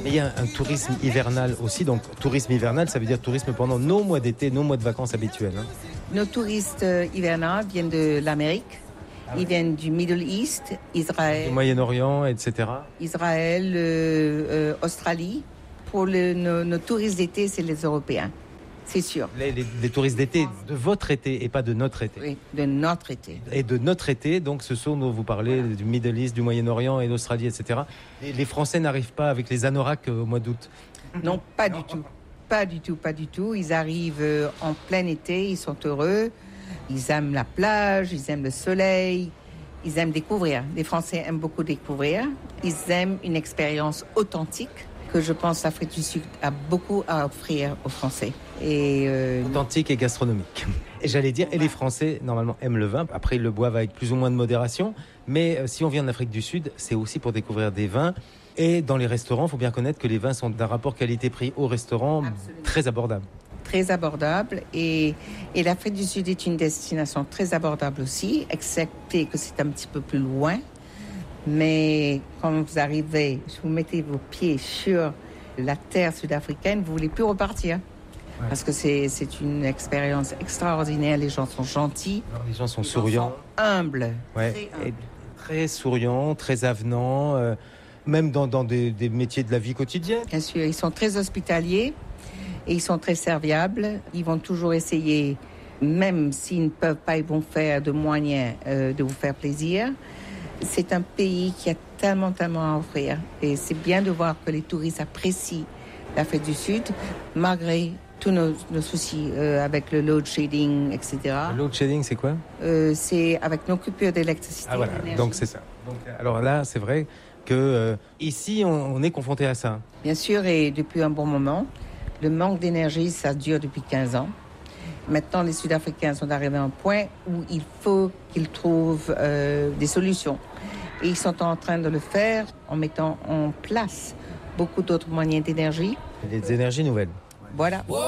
Mais il y a un tourisme hivernal aussi. Donc, tourisme hivernal, ça veut dire tourisme pendant nos mois d'été, nos mois de vacances habituels. Hein. Nos touristes hivernaux viennent de l'Amérique. Ils viennent du Middle East, Israël. Du Moyen-Orient, etc. Israël, Australie. Pour nos touristes d'été, c'est les Européens. C'est sûr. Les touristes d'été, de votre été et pas de notre été. Oui, de notre été. Et de notre été, donc ce sont, dont vous parlez, du Middle East, du Moyen-Orient et d'Australie, etc. Les Français n'arrivent pas avec les anoraks au mois d'août. Non, pas du tout. Pas du tout, pas du tout. Ils arrivent en plein été, ils sont heureux. Ils aiment la plage, ils aiment le soleil, ils aiment découvrir. Les Français aiment beaucoup découvrir. Ils aiment une expérience authentique que je pense l'Afrique du Sud a beaucoup à offrir aux Français. Authentique et gastronomique. Et j'allais dire, et les Français, normalement, aiment le vin. Après, ils le boivent avec plus ou moins de modération. Mais si on vient d'Afrique du Sud, c'est aussi pour découvrir des vins. Et dans les restaurants, il faut bien connaître que les vins sont d'un rapport qualité-prix au restaurant très abordable. Très abordable. Et l'Afrique du Sud est une destination très abordable aussi, excepté que c'est un petit peu plus loin. Mais quand vous arrivez, si vous mettez vos pieds sur la terre sud-africaine, vous ne voulez plus repartir. Ouais. Parce que c'est une expérience extraordinaire. Les gens sont gentils. Alors, les gens sont souriants. Sont humbles. Ouais. Très humbles. Et très souriants, très avenants, même dans des métiers de la vie quotidienne. Bien sûr, ils sont très hospitaliers et ils sont très serviables. Ils vont toujours essayer, même s'ils ne peuvent pas, ils vont faire de moyens de vous faire plaisir. C'est un pays qui a tellement à offrir. Et c'est bien de voir que les touristes apprécient l'Afrique du Sud, malgré tous nos soucis avec le load shedding, etc. Le load shedding, c'est quoi ? C'est avec nos coupures d'électricité. Ah voilà, donc c'est ça. Donc, alors là, c'est vrai que ici, on est confronté à ça. Bien sûr, et depuis un bon moment. Le manque d'énergie, ça dure depuis 15 ans. Maintenant, les Sud-Africains sont arrivés à un point où il faut qu'ils trouvent des solutions. Et ils sont en train de le faire en mettant en place beaucoup d'autres moyens d'énergie. Des énergies nouvelles. Voilà.